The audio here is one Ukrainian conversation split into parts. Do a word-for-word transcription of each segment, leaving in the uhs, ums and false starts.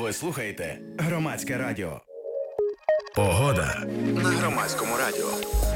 Ви слухаєте Громадське радіо. Погода на Громадському радіо.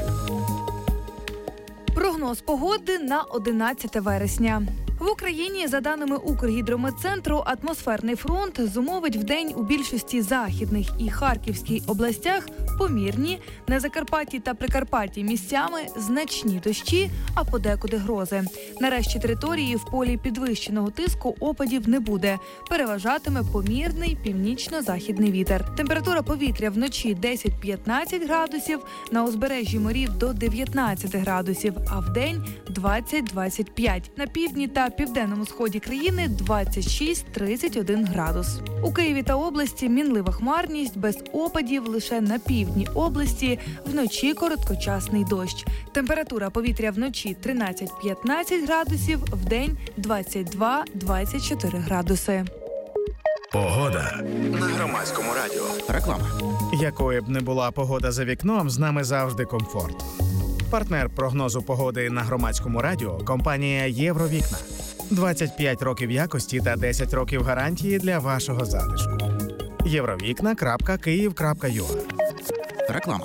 Прогноз погоди на одинадцяте вересня. В Україні, за даними Укргідрометцентру, атмосферний фронт зумовить вдень у більшості західних і Харківській областях помірні, на Закарпатті та Прикарпатті місцями значні дощі, а подекуди грози. На решті території в полі підвищеного тиску опадів не буде. Переважатиме помірний північно-західний вітер. Температура повітря вночі десять-п'ятнадцять градусів, на узбережжі морів до дев'ятнадцять градусів, а вдень двадцять-двадцять п'ять. На півдні та південному сході країни двадцять шість - тридцять один градус. У Києві та області мінлива хмарність, без опадів, лише на півдні області вночі короткочасний дощ. Температура повітря вночі тринадцять-п'ятнадцять градусів, вдень двадцять два - двадцять чотири градуси. Погода на Громадському радіо. Реклама. Якою б не була погода за вікном, з нами завжди комфорт. Партнер прогнозу погоди на Громадському радіо – компанія «Євровікна». двадцять п'ять років якості та десять років гарантії для вашого затишку. євровікна крапка київ крапка ю а. Реклама.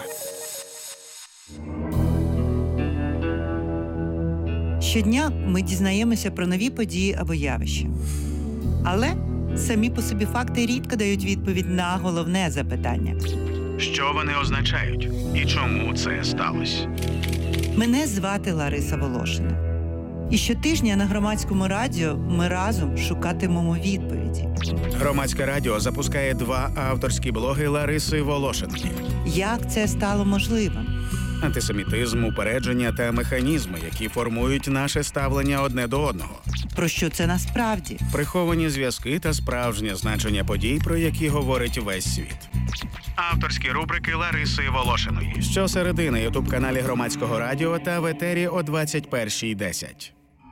Щодня ми дізнаємося про нові події або явища. Але самі по собі факти рідко дають відповідь на головне запитання. Що вони означають? І чому це сталося? Мене звати Лариса Волошина. І щотижня на Громадському радіо ми разом шукатимемо відповіді. Громадське радіо запускає два авторські блоги Лариси Волошинки. Як це стало можливим? Антисемітизм, упередження та механізми, які формують наше ставлення одне до одного. Про що це насправді? Приховані зв'язки та справжнє значення подій, про які говорить весь світ. Авторські рубрики Лариси Волошиної. Щосереди на ютуб-каналі Громадського радіо та в етері о двадцять першій десять.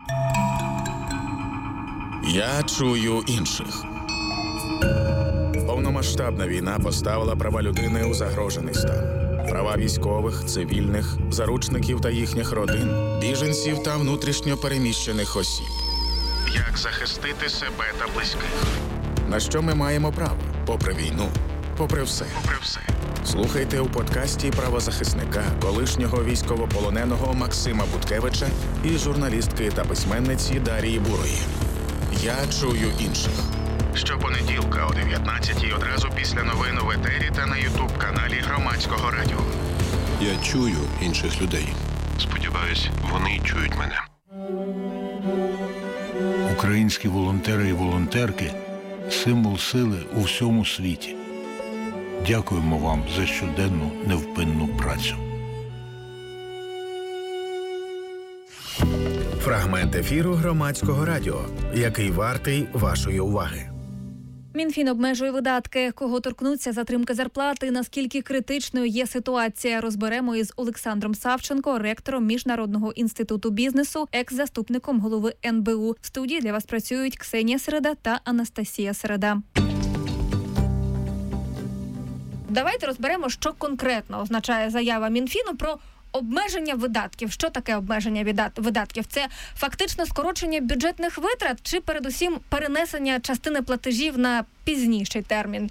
Я чую інших. Повномасштабна війна поставила права людини у загрожений стан. Права військових, цивільних, заручників та їхніх родин, біженців та внутрішньо переміщених осіб. Як захистити себе та близьких? На що ми маємо право? Попри війну, попри все. Попри все. Слухайте у подкасті правозахисника, колишнього військовополоненого Максима Буткевича і журналістки та письменниці Дарії Бурої. Я чую інших. Щопонеділка о дев'ятнадцятій одразу після новин в етері та на ютуб-каналі Громадського радіо. Я чую інших людей. Сподіваюсь, вони чують мене. Українські волонтери і волонтерки – символ сили у всьому світі. Дякуємо вам за щоденну невпинну працю. Фрагмент ефіру Громадського радіо, який вартий вашої уваги. Мінфін обмежує видатки. Кого торкнуться затримки зарплати, наскільки критичною є ситуація, розберемо із Олександром Савченко, ректором Міжнародного інституту бізнесу, екс-заступником голови ен бе у. В студії для вас працюють Ксенія Середа та Анастасія Середа. Давайте розберемо, що конкретно означає заява Мінфіну про обмеження видатків. Що таке обмеження видатків? Це фактично скорочення бюджетних витрат чи передусім перенесення частини платежів на пізніший термін?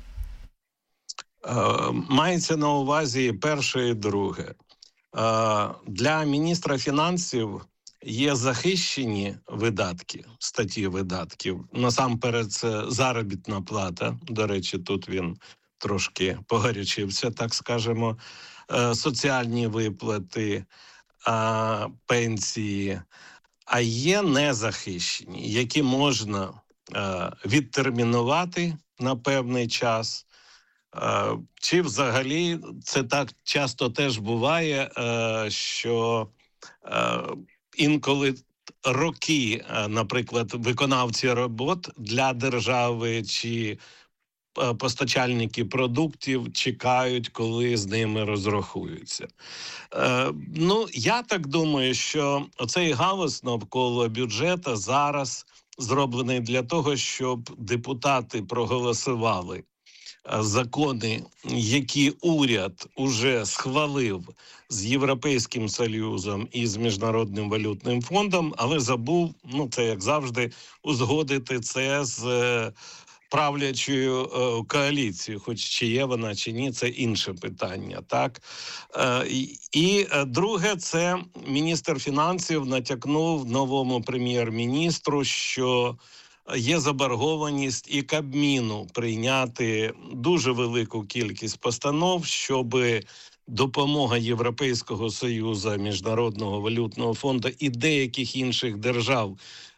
Мається на увазі перше і друге. Для міністра фінансів є захищені видатки, статті видатків. Насамперед це заробітна плата. До речі, тут він трошки погарячився, так скажемо. Соціальні виплати, пенсії, а є незахищені, які можна відтермінувати на певний час. Чи взагалі це так часто теж буває, що інколи роки, наприклад, виконавці робот для держави чи постачальники продуктів чекають, коли з ними розрахуються. Е, ну, я так думаю, що оцей галас навколо бюджету зараз зроблений для того, щоб депутати проголосували закони, які уряд уже схвалив з Європейським Союзом і з Міжнародним валютним фондом, але забув, ну це як завжди, узгодити це з правлячою е, коаліцією, хоч чи є вона, чи ні, це інше питання, так? Е, і, і друге, це міністр фінансів натякнув новому прем'єр-міністру, що є заборгованість і Кабміну прийняти дуже велику кількість постанов, щоби допомога Європейського Союзу, Міжнародного валютного фонду і деяких інших держав,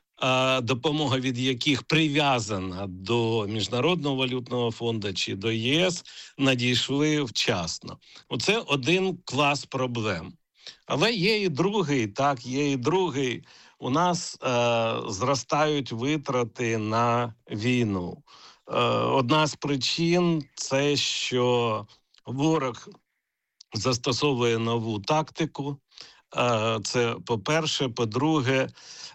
допомога від яких прив'язана до Міжнародного валютного фонду чи до ЄС, надійшли вчасно. Оце один клас проблем. Але є і другий, так, є і другий. У нас е, зростають витрати на війну. Е, одна з причин – це, що ворог застосовує нову тактику. Е, це по-перше. По-друге,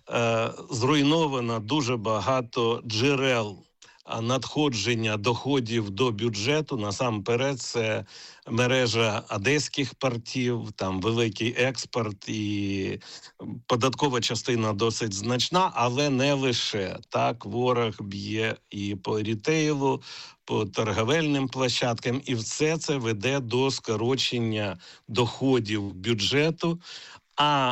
е, зруйновано дуже багато джерел надходження доходів до бюджету. Насамперед, це мережа одеських портів, там великий експорт і податкова частина досить значна, але не лише. Так, ворог б'є і по рітейлу, по торговельним площадкам, і все це веде до скорочення доходів бюджету. А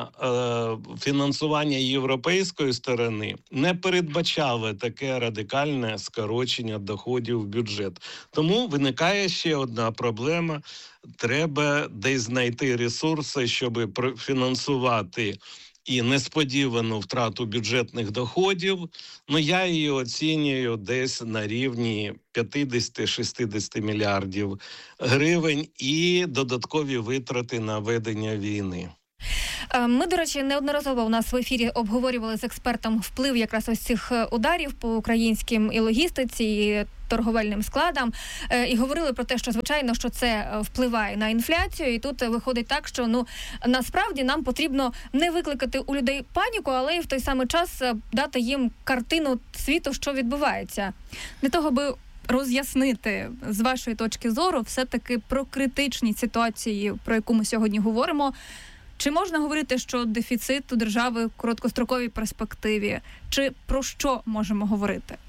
е, фінансування європейської сторони не передбачало таке радикальне скорочення доходів в бюджет. Тому виникає ще одна проблема. Треба десь знайти ресурси, щоб профінансувати і несподівану втрату бюджетних доходів. Ну, я її оцінюю десь на рівні п'ятдесят-шістдесят мільярдів гривень і додаткові витрати на ведення війни. Ми, до речі, неодноразово у нас в ефірі обговорювали з експертом вплив якраз ось цих ударів по українським і логістиці, і торговельним складам, і говорили про те, що, звичайно, що це впливає на інфляцію, і тут виходить так, що, ну, насправді нам потрібно не викликати у людей паніку, але й в той самий час дати їм картину світу, що відбувається. Для того, аби роз'яснити, з вашої точки зору, все-таки про критичні ситуації, про яку ми сьогодні говоримо. Чи можна говорити, що дефіцит у держави в короткостроковій перспективі? Чи про що можемо говорити?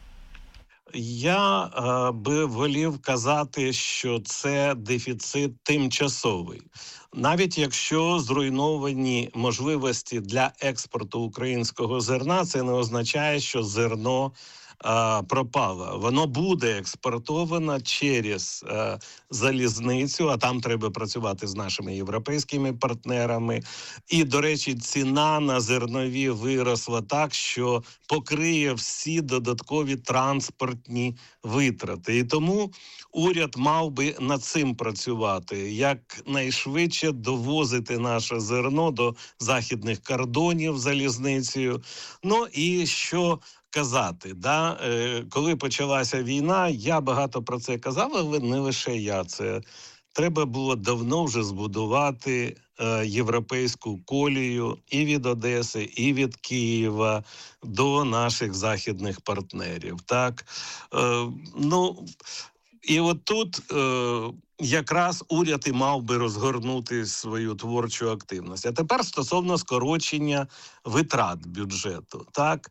Я е, би волів казати, що це дефіцит тимчасовий. Навіть якщо зруйновані можливості для експорту українського зерна, це не означає, що зерно е, пропало. Воно буде експортовано через е, залізницю, а там треба працювати з нашими європейськими партнерами. І, до речі, ціна на зернові виросла так, що покриє всі додаткові транспортні витрати. І тому уряд мав би над цим працювати, як найшвидше довозити наше зерно до західних кордонів залізницею. Ну і що казати, да? Е, коли почалася війна, я багато про це казав, але не лише я. Це треба було давно вже збудувати е, європейську колію і від Одеси, і від Києва до наших західних партнерів. Так? Е, ну, і от тут е, якраз уряд і мав би розгорнути свою творчу активність. А тепер стосовно скорочення витрат бюджету. Так?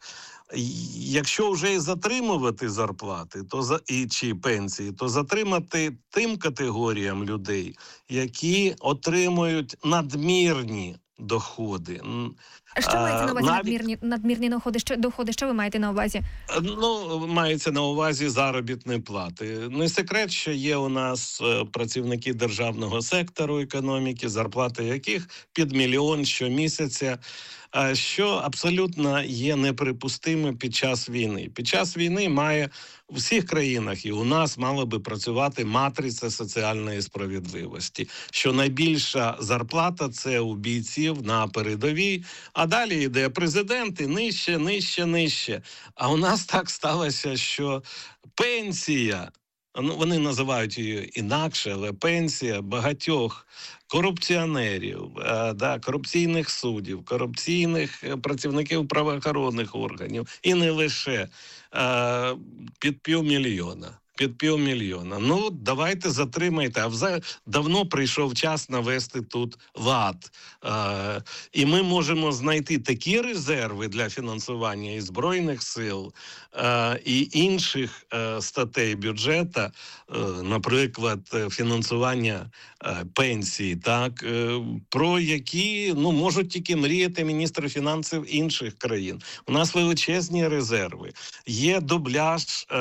Якщо вже і затримувати зарплати то за, і, чи пенсії, то затримати тим категоріям людей, які отримують надмірні доходи. А що маєте на увазі Навіть... надмірні, надмірні доходи? Що, доходи? Що ви маєте на увазі? Ну, мається на увазі заробітні плати. Не секрет, що є у нас працівники державного сектору економіки, зарплати яких під мільйон щомісяця, що абсолютно є неприпустимим під час війни. Під час війни має у всіх країнах і у нас мала би працювати матриця соціальної справедливості, що найбільша зарплата – це у бійців на передовій, а далі йде президент і нижче, нижче, нижче. А у нас так сталося, що пенсія, ну, вони називають її інакше, але пенсія багатьох корупціонерів, е, да, корупційних суддів, корупційних працівників правоохоронних органів і не лише е, під півмільйона. під півмільйона. Ну, давайте затримайте. А вже давно прийшов час навести тут лад. Е, і ми можемо знайти такі резерви для фінансування і Збройних сил, е, і інших е, статей бюджету, е, наприклад, фінансування е, пенсій, так, е, про які, ну, можуть тільки мріяти міністри фінансів інших країн. У нас величезні резерви. Є дубляж е,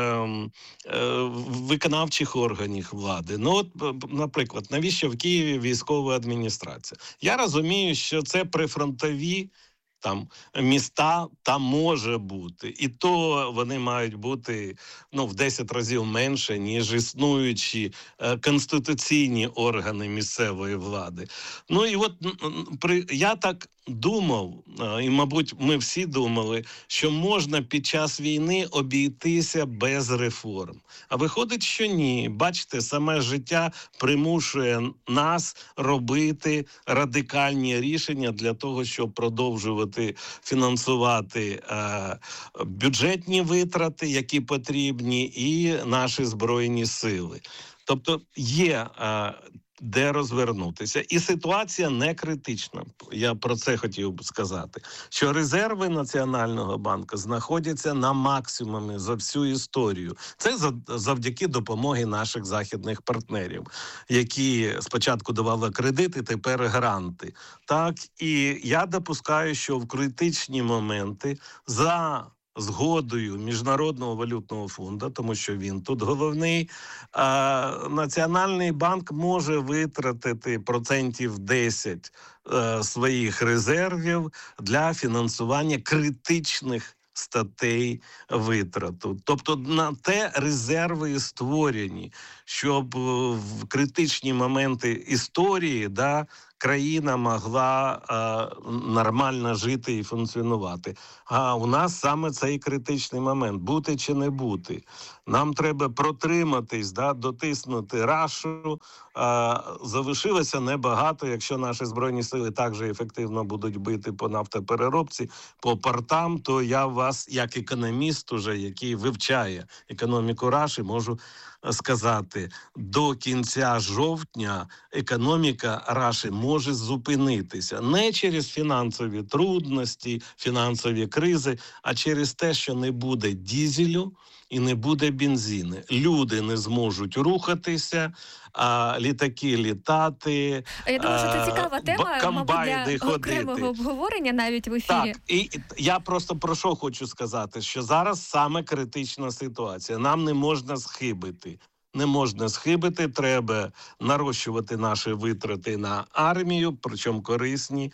е, виконавчих органів влади. Ну, от, наприклад, навіщо в Києві військова адміністрація? Я розумію, що це прифронтові там міста, там може бути. І то вони мають бути, ну, в десять разів менше, ніж існуючі е, конституційні органи місцевої влади. Ну, і от при, я так думав, е, і, мабуть, ми всі думали, що можна під час війни обійтися без реформ. А виходить, що ні. Бачите, саме життя примушує нас робити радикальні рішення для того, щоб продовжувати фінансувати е, бюджетні витрати, які потрібні, і наші Збройні сили. Тобто є е, де розвернутися. І ситуація не критична. Я про це хотів би сказати. Що резерви Національного банку знаходяться на максимумі за всю історію. Це завдяки допомоги наших західних партнерів, які спочатку давали кредити, тепер гранти. Так, і я допускаю, що в критичні моменти за згодою Міжнародного валютного фонду, тому що він тут головний, а, Національний банк може витратити процентів десять а, своїх резервів для фінансування критичних статей витрату. Тобто на те резерви і створені, щоб в критичні моменти історії, да, країна могла е, нормально жити і функціонувати. А у нас саме цей критичний момент. Бути чи не бути. Нам треба протриматись, да, дотиснути Рашу. Е, залишилося небагато, якщо наші Збройні сили так же ефективно будуть бити по нафтопереробці, по портам, то я вас, як економіст уже, який вивчає економіку Раші, можу сказати, до кінця жовтня економіка Раші може зупинитися. Не через фінансові трудності, фінансові кризи, а через те, що не буде дізелю і не буде бензину. Люди не зможуть рухатися, а літаки літати. Я думаю, що це цікава тема, мабуть, для ходити. окремого обговорення навіть в ефірі. Так, і я просто про що хочу сказати, що зараз саме критична ситуація. Нам не можна схибити. Не можна схибити, треба нарощувати наші витрати на армію, причому корисні,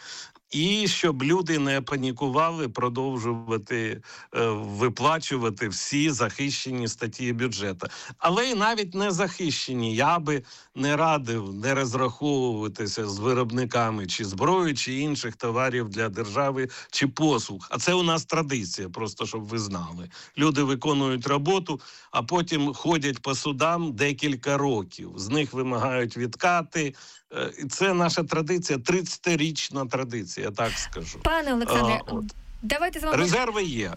і щоб люди не панікували, продовжувати е, виплачувати всі захищені статті бюджету. Але і навіть не захищені. Я би не радив не розраховуватися з виробниками чи зброї, чи інших товарів для держави, чи послуг. А це у нас традиція, просто щоб ви знали. Люди виконують роботу, а потім ходять по судам декілька років. З них вимагають відкати. І це наша традиція, тридцятирічна традиція, я так скажу. Пане Олександре, а, давайте з вами... Резерви є.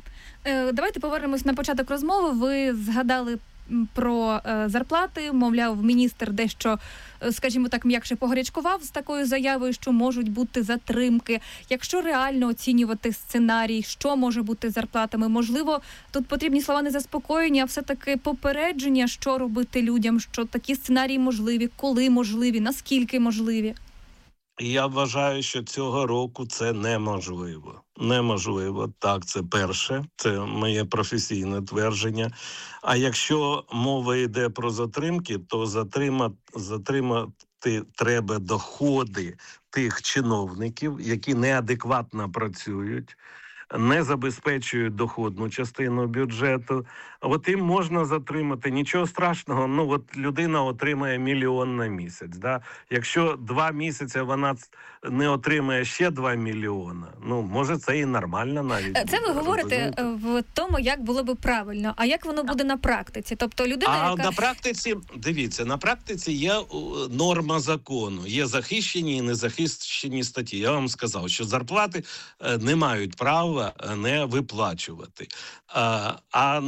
Давайте повернемось на початок розмови. Ви згадали про зарплати, мовляв, міністр дещо, скажімо так, м'якше погарячкував з такою заявою, що можуть бути затримки. Якщо реально оцінювати сценарій, що може бути з зарплатами, можливо, тут потрібні слова не заспокоєння, а все-таки попередження, що робити людям, що такі сценарії можливі, коли можливі, наскільки можливі? Я вважаю, що цього року це неможливо. Неможливо. Так, це перше. Це моє професійне твердження. А якщо мова йде про затримки, то затримати, затримати треба доходи тих чиновників, які неадекватно працюють, не забезпечують доходну частину бюджету. От їм можна затримати. Нічого страшного, ну от людина отримає мільйон на місяць. Да? Якщо два місяці вона не отримає ще два мільйона, ну, може, це і нормально навіть. Це ви говорите в тому, як було би правильно. А як воно буде на практиці? Тобто людина, А яка... на практиці, дивіться, на практиці є норма закону. Є захищені і незахищені статті. Я вам сказав, що зарплати не мають права не виплачувати. А, а незахищені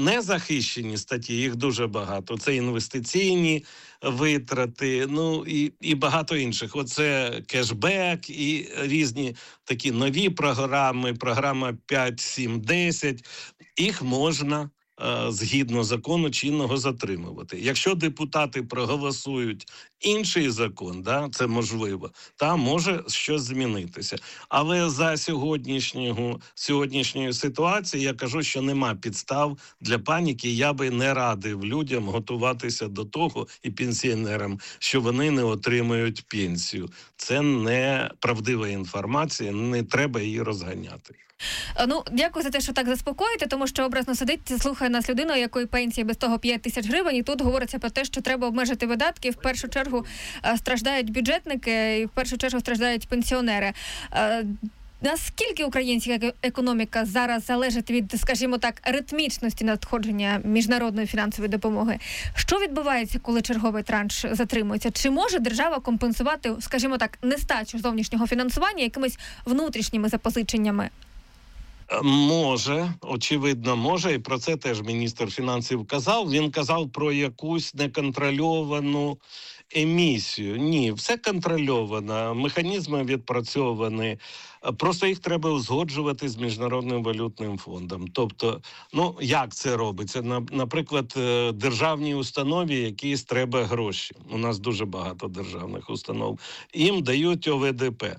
незахищені статті, їх дуже багато. Це інвестиційні витрати, ну і, і багато інших. Оце кешбек і різні такі нові програми, програма п'ять, сім, десять. Їх можна згідно закону чинного затримувати. Якщо депутати проголосують інший закон, да, це можливо, там може щось змінитися. Але за сьогоднішнього, сьогоднішньої ситуації я кажу, що нема підстав для паніки. Я би не радив людям готуватися до того, і пенсіонерам, що вони не отримують пенсію. Це не правдива інформація, не треба її розганяти. Ну, дякую за те, що так заспокоїте, тому що образно сидить, слухає нас людина, якої пенсії без того п'ять тисяч гривень, і тут говориться про те, що треба обмежити видатки. В першу чергу страждають бюджетники, і в першу чергу страждають пенсіонери. Наскільки українська економіка зараз залежить від, скажімо так, ритмічності надходження міжнародної фінансової допомоги? Що відбувається, коли черговий транш затримується? Чи може держава компенсувати, скажімо так, нестачу зовнішнього фінансування якимись внутрішніми запозиченнями? Може, очевидно, може, і про це теж міністр фінансів казав. Він казав про якусь неконтрольовану емісію. Ні, все контрольовано, механізми відпрацьовані, просто їх треба узгоджувати з Міжнародним валютним фондом. Тобто, ну, як це робиться? Наприклад, державній установі якісь треба гроші. У нас дуже багато державних установ. Їм дають О В Д П.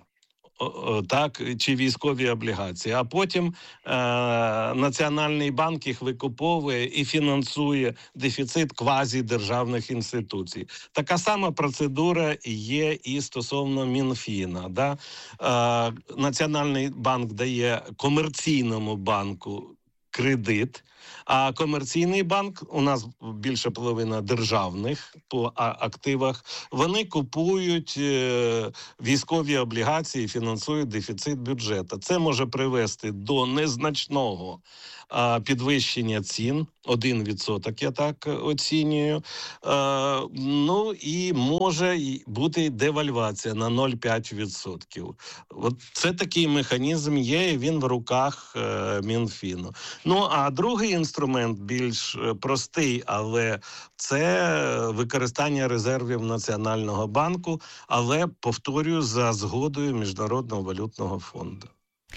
Так, чи військові облігації, а потім е, Національний банк їх викуповує і фінансує дефіцит квазідержавних інституцій. Така сама процедура є і стосовно Мінфіна. Да? Е, Національний банк дає комерційному банку кредит, а комерційний банк, у нас більше половина державних по активах, вони купують е, військові облігації, фінансують дефіцит бюджету. Це може привести до незначного е, підвищення цін, один відсоток я так оцінюю, е, ну і може бути девальвація на нуль цілих п'ять десятих відсотка. От це такий механізм є, і він в руках е, Мінфіну. Ну, а другий інструмент більш простий, але це використання резервів Національного банку, але, повторюю, за згодою Міжнародного валютного фонду.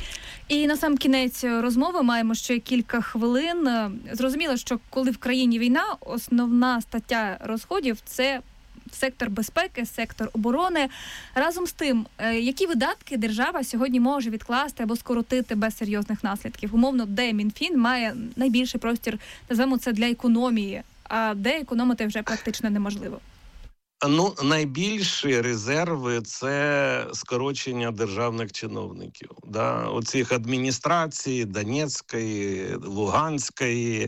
І на сам кінець розмови маємо ще кілька хвилин. Зрозуміло, що коли в країні війна, основна стаття розходів – це сектор безпеки, сектор оборони. Разом з тим, які видатки держава сьогодні може відкласти або скоротити без серйозних наслідків? Умовно, де Мінфін має найбільший простір, назвемо це, для економії, а де економити вже практично неможливо? Ну, найбільші резерви – це скорочення державних чиновників. Да? Оцих адміністрацій Донецької, Луганської,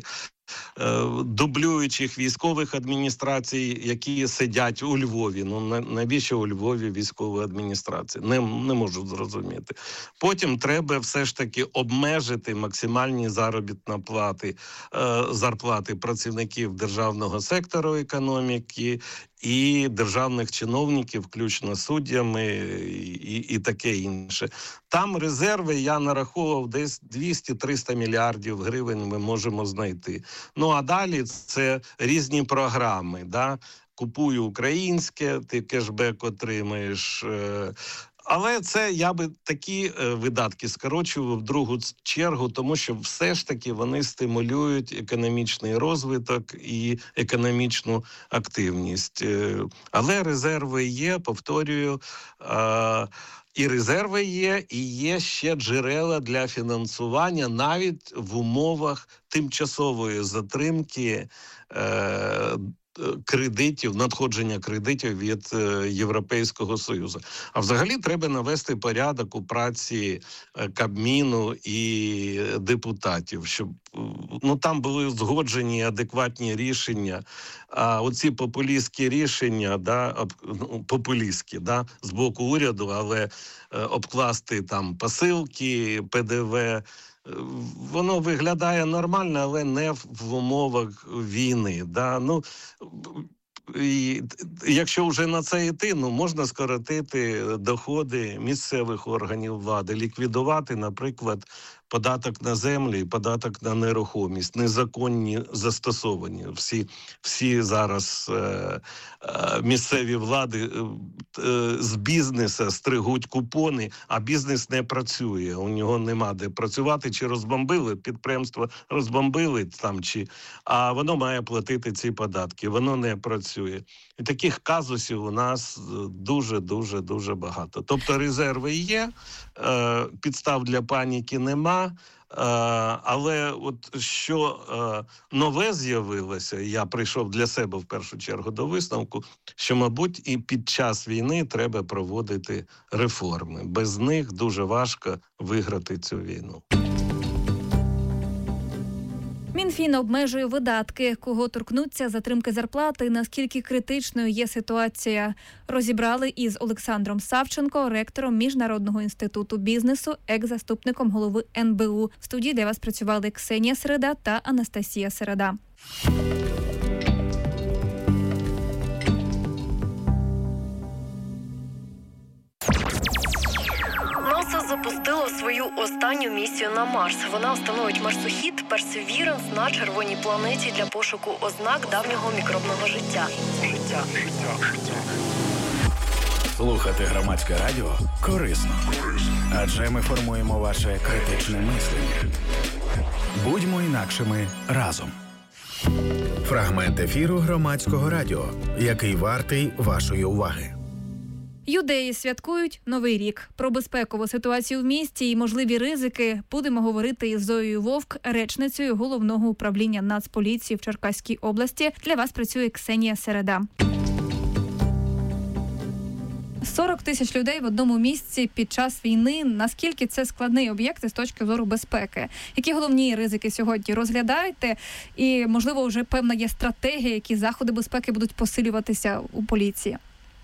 дублюючих військових адміністрацій, які сидять у Львові. Ну, навіщо у Львові військові адміністрації? Не, не можу зрозуміти. Потім треба все ж таки обмежити максимальні заробітні плати, зарплати працівників державного сектору економіки і державних чиновників, включно суддями і, і таке інше. Там резерви, я нараховував, десь двісті-триста мільярдів гривень ми можемо знайти. Ну, а далі це різні програми, да? Купую українське, ти кешбек отримаєш. Але це я би такі видатки скорочував в другу чергу, тому що все ж таки вони стимулюють економічний розвиток і економічну активність. Але резерви є, повторюю, і резерви є, і є ще джерела для фінансування навіть в умовах тимчасової затримки кредитів, надходження кредитів від е, Європейського Союзу. А взагалі треба навести порядок у праці е, Кабміну і депутатів, щоб ну, там були згоджені адекватні рішення. А оці популістські рішення, да, об, ну, популістські, да, з боку уряду, але е, обкласти там посилки, П Д В, воно виглядає нормально, але не в умовах війни. Да? Ну, і, якщо вже на це йти, ну, можна скоротити доходи місцевих органів влади, ліквідувати, наприклад, податок на землі і податок на нерухомість, незаконні застосовані. Всі, всі зараз е, е, місцеві влади е, з бізнесу стригуть купони, а бізнес не працює. У нього нема де працювати, чи розбомбили, підприємство розбомбили там, чи, а воно має платити ці податки, воно не працює. І таких казусів у нас дуже-дуже дуже багато. Тобто резерви є, е, підстав для паніки нема, е, але от що е, нове з'явилося, я прийшов для себе в першу чергу до висновку, що, мабуть, і під час війни треба проводити реформи. Без них дуже важко виграти цю війну. Мінфін обмежує видатки, кого торкнуться затримки зарплати, наскільки критичною є ситуація. Розібрали із Олександром Савченко, ректором Міжнародного інституту бізнесу, екс-заступником голови ен бе у. В студії для вас працювали Ксенія Середа та Анастасія Середа. НАСА запустило свою останню місію на Марс. Вона встановить марсохід «Персевіранс» на червоній планеті для пошуку ознак давнього мікробного життя. Життя. Слухати громадське радіо корисно, адже ми формуємо ваше критичне мислення. Будьмо інакшими разом. Фрагмент ефіру громадського радіо, який вартий вашої уваги. Юдеї святкують Новий рік. Про безпекову ситуацію в місті і можливі ризики будемо говорити із Зоєю Вовк, речницею Головного управління Нацполіції в Черкаській області. Для вас працює Ксенія Середа. сорок тисяч людей в одному місці під час війни. Наскільки це складний об'єкт з точки зору безпеки? Які головні ризики сьогодні розглядаєте? І, можливо, вже певна є стратегія, які заходи безпеки будуть посилюватися у поліції?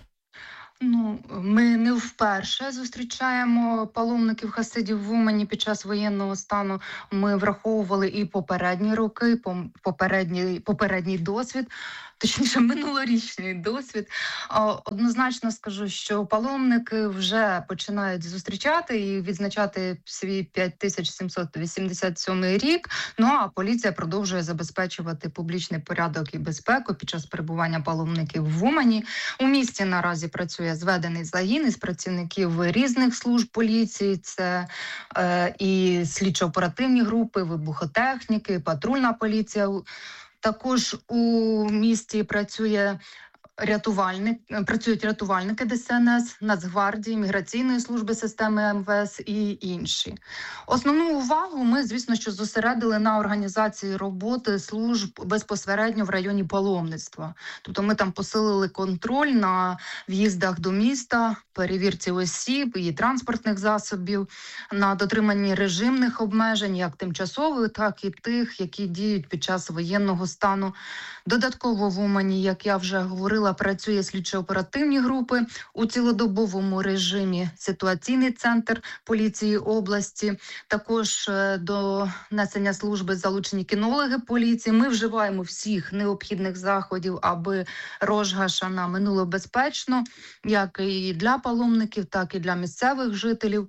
Ну, ми не вперше зустрічаємо паломників хасидів в Умані під час воєнного стану. Ми враховували і попередні роки, попередній, попередній досвід, точніше минулорічний досвід. Однозначно скажу, що паломники вже починають зустрічати і відзначати свій п'ять тисяч сімсот вісімдесят сьомий рік. Ну а поліція продовжує забезпечувати публічний порядок і безпеку під час перебування паломників в Умані. У місті наразі працює зведений загін із працівників різних служб поліції. Це е, і слідчо-оперативні групи, вибухотехніки, патрульна поліція. Також у місті працює рятувальник, працюють рятувальники Де Ес Ен Ес, Нацгвардії, Міграційної служби системи Ем Ве Ес і інші. Основну увагу ми, звісно, що зосередили на організації роботи служб безпосередньо в районі паломництва. Тобто ми там посилили контроль на в'їздах до міста, перевірці осіб і транспортних засобів, на дотриманні режимних обмежень, як тимчасових, так і тих, які діють під час воєнного стану. Додатково в Умані, як я вже говорила, працює слідчо-оперативні групи у цілодобовому режимі, ситуаційний центр поліції області. Також до несення служби залучені кінологи поліції. Ми вживаємо всіх необхідних заходів, аби Рож га-Шана минуло безпечно, як і для паломників, так і для місцевих жителів.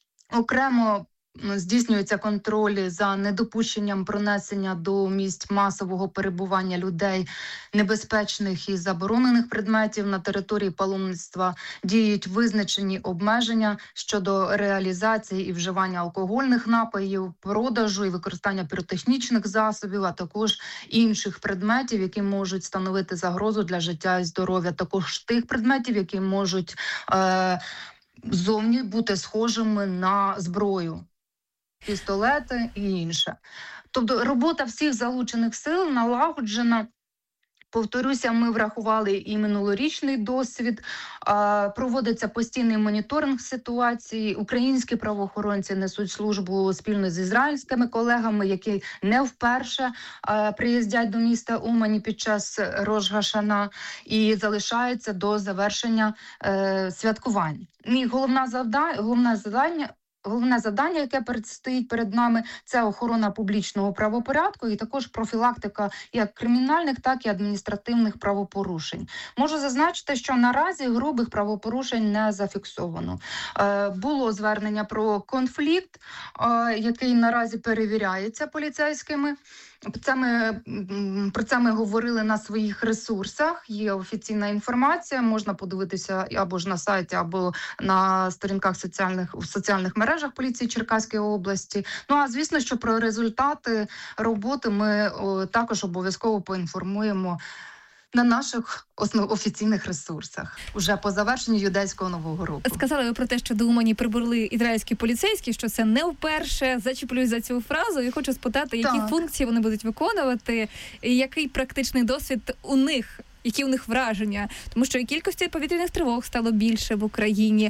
Окремо здійснюється контроль за недопущенням пронесення до місць масового перебування людей небезпечних і заборонених предметів на території паломництва. Діють визначені обмеження щодо реалізації і вживання алкогольних напоїв, продажу і використання піротехнічних засобів, а також інших предметів, які можуть становити загрозу для життя і здоров'я. Також тих предметів, які можуть е- зовні бути схожими на зброю. Пістолети і інше. Тобто робота всіх залучених сил налагоджена. Повторюся, ми врахували і минулорічний досвід. Проводиться постійний моніторинг ситуації. Українські правоохоронці несуть службу спільно з ізраїльськими колегами, які не вперше приїздять до міста Умані під час Рож га-Шана і залишаються до завершення святкувань. І головна завдання, головне завдання Головне завдання, яке перед, стоїть перед нами, це охорона публічного правопорядку і також профілактика як кримінальних, так і адміністративних правопорушень. Можу зазначити, що наразі грубих правопорушень не зафіксовано. Е, було звернення про конфлікт, е, який наразі перевіряється поліцейськими. Це ми, про це ми говорили на своїх ресурсах, є офіційна інформація, можна подивитися або ж на сайті, або на сторінках соціальних, в соціальних мережах поліції Черкаської області. Ну, а звісно, що про результати роботи ми о, також обов'язково поінформуємо на наших основ офіційних ресурсах уже по завершенню юдейського нового року. Сказали ви про те, що до Умані прибули ізраїльські поліцейські, що це не вперше. Зачіплююсь за цю фразу і хочу спитати, які так. функції вони будуть виконувати, і який практичний досвід у них, які у них враження, тому що і кількості повітряних тривог стало більше в Україні.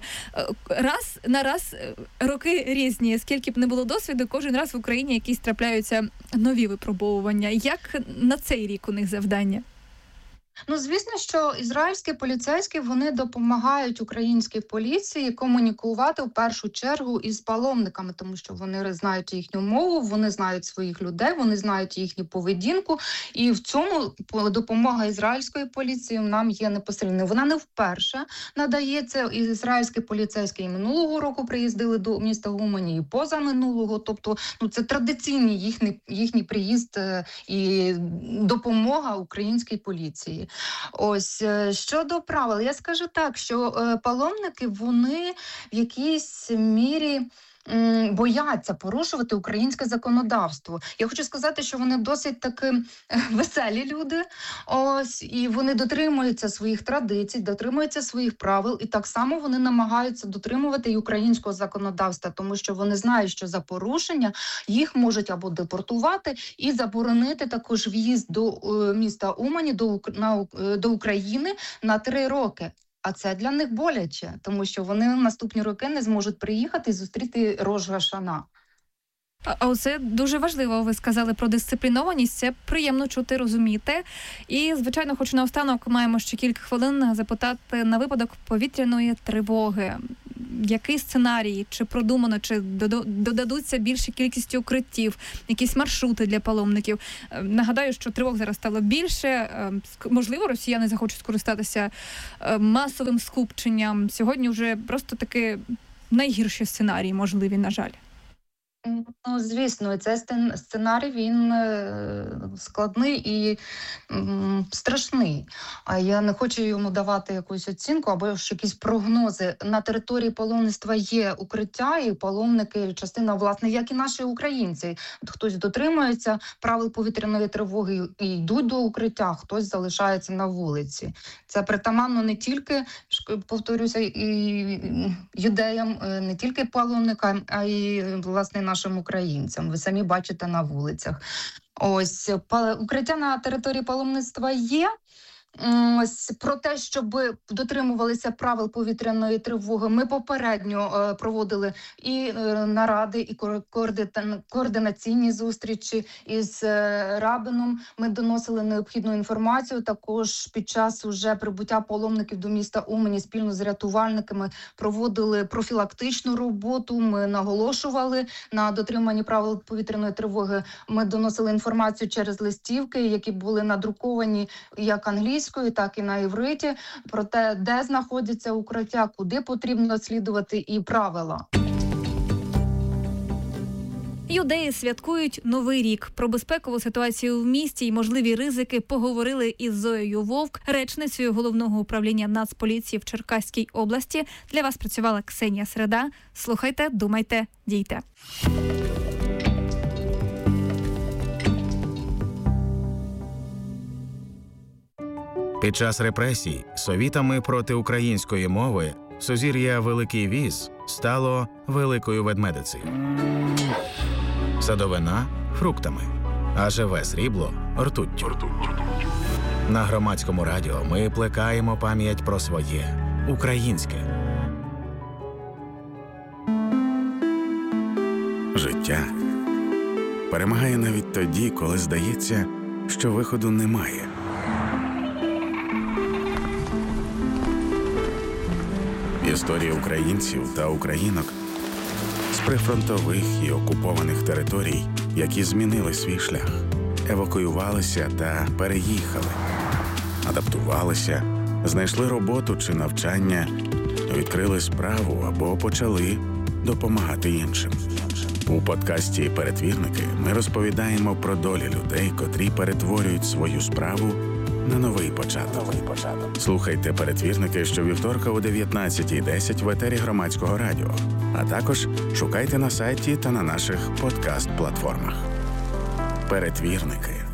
Раз на раз роки різні, скільки б не було досвіду, кожен раз в Україні якісь трапляються нові випробовування. Як на цей рік у них завдання? Ну, звісно, що ізраїльські поліцейські, вони допомагають українській поліції комунікувати в першу чергу із паломниками, тому що вони знають їхню мову, вони знають своїх людей, вони знають їхню поведінку, і в цьому допомога ізраїльської поліції нам є непосередньо. Вона не вперше надається. Ізраїльські поліцейські і минулого року приїздили до міста Умані, і позаминулого, тобто ну, це традиційний їхній, їхній приїзд і допомога українській поліції. Ось, щодо правил, я скажу так, що е, паломники, вони в якійсь мірі м, бояться порушувати українське законодавство. Я хочу сказати, що вони досить таки веселі люди, ось, і вони дотримуються своїх традицій, дотримуються своїх правил, і так само вони намагаються дотримувати і українського законодавства, тому що вони знають, що за порушення їх можуть або депортувати і заборонити також в'їзд до е, міста Умані, до, на, до України на три роки. А це для них боляче, тому що вони в наступні роки не зможуть приїхати і зустріти Рош га-Шана. А оце дуже важливо, ви сказали про дисциплінованість, це приємно чути, розуміти. І, звичайно, хочу наостанок, маємо ще кілька хвилин, запитати на випадок повітряної тривоги. Який сценарій, чи продумано, чи додадуться більше кількості укриттів, якісь маршрути для паломників? Нагадаю, що тривог зараз стало більше, можливо, росіяни захочуть скористатися масовим скупченням. Сьогодні вже просто таки найгірші сценарії можливі, на жаль. Ну, звісно, цей сценарій, він складний і м, страшний. А я не хочу йому давати якусь оцінку або ж якісь прогнози. На території паломництва є укриття, і паломники, частина, власне, як і наші українці. Хтось дотримується правил повітряної тривоги і йдуть до укриття, хтось залишається на вулиці. Це притаманно не тільки, повторюся, і юдеям, не тільки паломникам, а й, власне, нашим українцям. Ви самі бачите на вулицях. Ось, укриття на території паломництва є. Ось, про те, щоб дотримувалися правил повітряної тривоги, ми попередньо е, проводили і е, наради, і координаційні зустрічі із е, Рабином. Ми доносили необхідну інформацію. Також під час уже прибуття паломників до міста Умані спільно з рятувальниками проводили профілактичну роботу. Ми наголошували на дотриманні правил повітряної тривоги. Ми доносили інформацію через листівки, які були надруковані як англійською, так і на івриті, про те, де знаходяться укриття, куди потрібно слідувати і правила. Юдеї святкують Новий рік. Про безпекову ситуацію в місті і можливі ризики поговорили із Зоєю Вовк, речницею Головного управління Нацполіції в Черкаській області. Для вас працювала Ксенія Середа. Слухайте, думайте, дійте. Під час репресій совітами проти української мови сузір'я Великий Віз стало Великою Ведмедицею. Садовина – фруктами, а живе срібло – ртуттю. На Громадському радіо ми плекаємо пам'ять про своє – українське. Життя перемагає навіть тоді, коли здається, що виходу немає. Історії українців та українок прифронтових і окупованих територій, які змінили свій шлях, евакуювалися та переїхали, адаптувалися, знайшли роботу чи навчання, відкрили справу або почали допомагати іншим. У подкасті «Перетвірники» ми розповідаємо про долі людей, котрі перетворюють свою справу на новий початок. Слухайте «Перетвірники» щовівторка о дев'ятнадцятій десять в етері Громадського радіо, а також шукайте на сайті та на наших подкаст-платформах. «Перетвірники»